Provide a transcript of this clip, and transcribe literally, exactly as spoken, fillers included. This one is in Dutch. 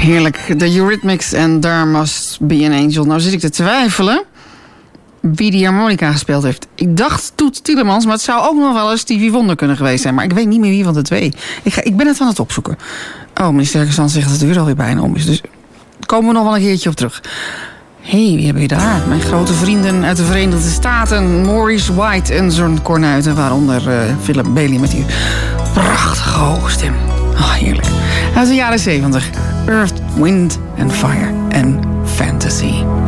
Heerlijk. The Eurythmics en There Must Be an Angel. Nou zit ik te twijfelen wie die harmonica gespeeld heeft. Ik dacht Toet Tielemans, maar het zou ook nog wel eens Stevie Wonder kunnen geweest zijn. Maar ik weet niet meer wie van de twee. Ik, ga, ik ben het aan het opzoeken. Oh, meneer Sterkenstand zegt dat het uur alweer bijna om is. Dus komen we nog wel een keertje op terug. Hé, hey, wie hebben we daar? Mijn grote vrienden uit de Verenigde Staten. Maurice White en zo'n kornuiten. Waaronder uh, Philip Bailey met die prachtige hoge stem. Oh, heerlijk. Uit de jaren zeventig. Earth, Wind and Fire en Fantasy.